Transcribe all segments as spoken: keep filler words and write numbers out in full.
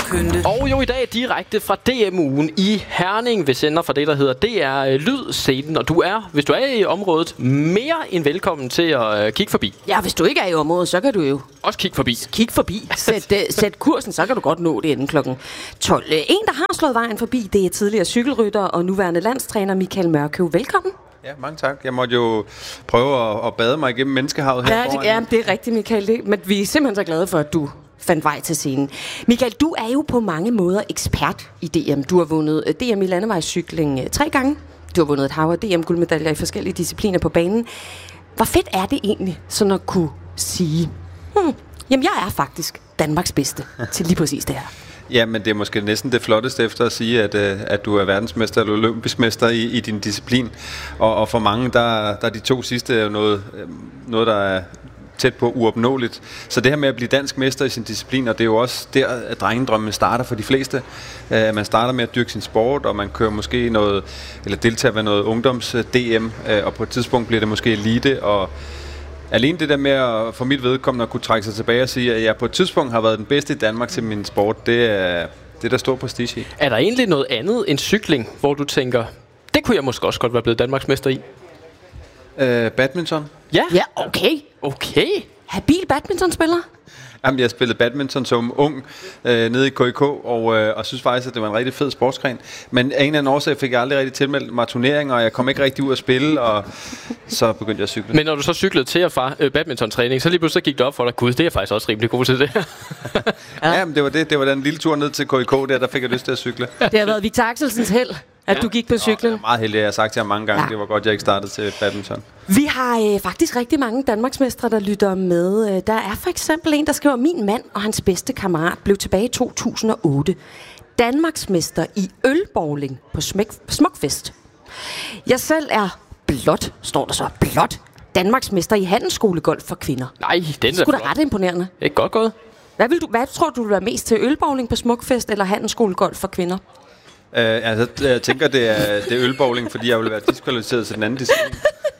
pynte. Og jo i dag direkte fra D M-ugen i Herning. Vi sender fra det, der hedder D R Lyd-scenen. Og du er, hvis du er i området, mere end velkommen til at uh, kigge forbi. Ja, hvis du ikke er i området, så kan du jo også kigge forbi. Kig forbi. Sæt, uh, sæt kursen, så kan du godt nå det inden klokken tolv. Uh, en, der har slået vejen forbi, det er tidligere cykelrytter og nuværende landstræner Michael Mørkøv. Velkommen. Ja, mange tak. Jeg måtte jo prøve at, at bade mig igennem menneskehavet her ja, foran. Det, ja, det er rigtigt, Michael. Det, men vi er simpelthen så glade for, at du fandt vej til scenen. Michael, du er jo på mange måder ekspert i D M. Du har vundet D M i landevejscykling tre gange. Du har vundet et hav af D M-guldmedaljer i forskellige discipliner på banen. Hvor fedt er det egentlig, sådan at kunne sige, hmm, jamen jeg er faktisk Danmarks bedste til lige præcis det her? Ja, men det er måske næsten det flotteste efter at sige, at, at du er verdensmester eller olympisk mester i, i din disciplin. Og, og for mange, der, der er de to sidste er noget, noget, der er tæt på uopnåeligt. Så det her med at blive dansk mester i sin disciplin, og det er jo også der, at drengedrømmen starter for de fleste. Uh, man starter med at dyrke sin sport, og man kører måske noget, eller deltager ved noget ungdoms-D M, uh, og på et tidspunkt bliver det måske elite, og alene det der med at for mit vedkommende at kunne trække sig tilbage og sige, at jeg på et tidspunkt har været den bedste i Danmark til min sport, det er det, der står prestige i. Er der egentlig noget andet end cykling, hvor du tænker, det kunne jeg måske også godt være blevet Danmarksmester i? Uh, badminton. Ja? Ja, okay. Okay. Habil badmintonspiller? Jamen, jeg spillede badminton som ung øh, nede i K I K, og, øh, og synes faktisk, at det var en rigtig fed sportsgren. Men af en eller anden årsag fik jeg aldrig rigtig tilmeldt mig turneringer, og jeg kom ikke rigtig ud at spille, og så begyndte jeg at cykle. Men når du så cyklede til og fra øh, badmintontræning, så lige pludselig gik det op for dig, gud, det er faktisk også rimelig god til det. ja, ja men det var det. Det var den lille tur ned til K I K, der, der fik jeg lyst til at cykle. Det har været Victor Axelsens held, at ja. du gik på cyklen. Jeg er meget heldig, jeg har sagt til ham mange gange, ja. Det var godt, jeg ikke startede til badminton. Vi har øh, faktisk rigtig mange danmarksmestre, der lytter med. Der er for eksempel en, der skriver, min mand og hans bedste kammerat blev tilbage i to tusind og otte danmarksmester i ølbowling på Smæk- Smukfest. Jeg selv er blot, står der så, blot danmarksmester i handelsskolegolf for kvinder. Nej, den er det skulle da ret imponerende. Det er godt gået. Hvad, vil du, hvad tror du, du vil være mest til, ølbowling på Smukfest eller handelsskolegolf for kvinder? Uh, altså, jeg tænker, det er, det er ølbowling, fordi jeg vil være diskvalificeret til den anden disciplin.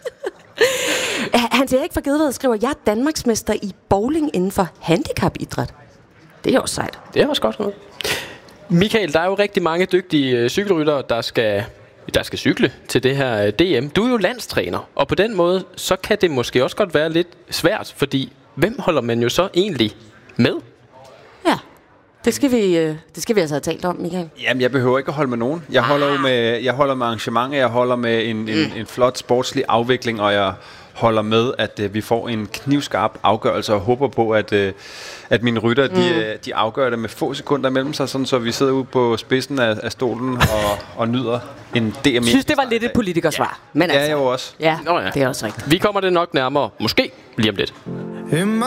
Hans Erik fra Gedved skriver, jeg er danmarksmester i bowling inden for handicapidræt. Det er også sejt. Det er også godt noget. Michael, der er jo rigtig mange dygtige øh, cykelryttere, der skal, der skal cykle til det her øh, D M. Du er jo landstræner, og på den måde, så kan det måske også godt være lidt svært, fordi hvem holder man jo så egentlig med? Ja. Det skal vi, øh, det skal vi altså have talt om, Michael. Jamen, jeg behøver ikke at holde med nogen. Jeg holder jo med, jeg holder med arrangementer, jeg holder med en, en, mm. en flot sportslig afvikling, og jeg holder med, at uh, vi får en knivskarp afgørelse, og håber på, at, uh, at mine rytter, mm. de, de afgør det med få sekunder mellem sig, sådan, så vi sidder ude på spidsen af, af stolen og, og nyder en D M. Jeg synes, det var lidt et politikersvar. Ja, men altså, ja jeg jo også. Ja, Nå, ja, det er også rigtigt. Vi kommer det nok nærmere, måske lige om lidt.